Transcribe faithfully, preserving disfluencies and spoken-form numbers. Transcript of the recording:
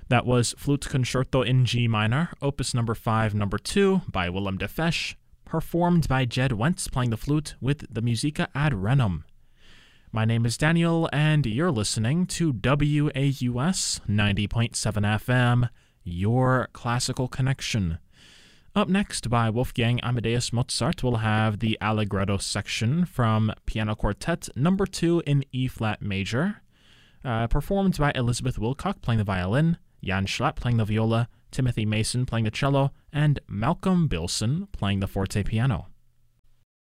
That was Flute Concerto in G minor, opus number five, number two, by Willem de Fesch, performed by Jed Wentz playing the flute with the Musica ad Renum. My name is Daniel, and you're listening to W A U S ninety point seven F M, your classical connection. Up next, by Wolfgang Amadeus Mozart, we'll have the Allegretto section from Piano Quartet number two in E-flat major, uh, performed by Elizabeth Wilcock playing the violin, Jan Schlatt playing the viola, Timothy Mason playing the cello, and Malcolm Bilson playing the forte piano.